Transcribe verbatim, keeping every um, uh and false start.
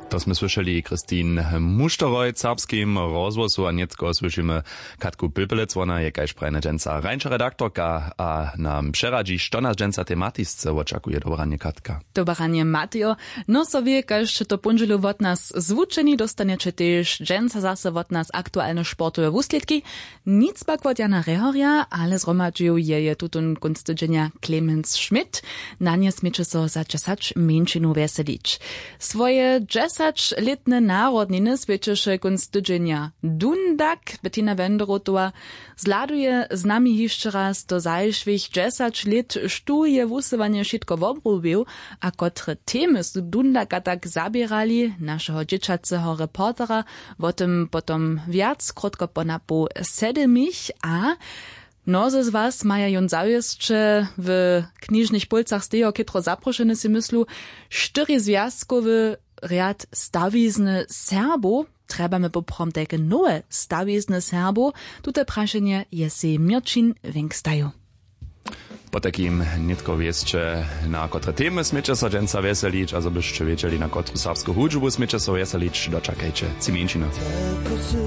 To jsme słyszeli Kristin Muštoroj w serbskim rozwozu, a nietko słyszymy Katku Pilpelec, ona je kaž prajna dženca rańsza redaktorka, a nam przeradzi, što nas dženca tematisce oczekuje. Dobranie, Katka. Dobranie, Mateo. No sobie, kaž to punželu od nas zvučeni, dostanete też dženca zase od nas aktualne sportowe wuslitki. Nic pak od Jana Rehoria, ale zromadžiu je je tutun kunstydženja Clemens Schmidt. Na nie smieče so za česač menšinu veselič. Swoje letne narodniny svědčeše kunstydženja Dundak, Bettina Wenderotová, zladuje z nami ještě raz do zajšvých desač let, štu je vusovanie šitko vobrubił, a kotre temy z Dundaka tak zabierali našeho dzieciaceho reportera, o tym potom viac krotko ponapu sedemich, a mnozy z was maja jon zaujeszcze w knižnych polcach stejo kitro zaproszene si myslu, štyri związkowe rjad stawizny Serbo, trebamy poprom teke nowe stawizny Serbo, tute prašenje je se Mirčin Venkstaju. Po takim nitko wieszcze, na kotre temy smiecze so dženca veselič, a zo byście wiedzieli, na kotru serbsku hudžbu smiecze so veselič, dočakajcie Cimenčina.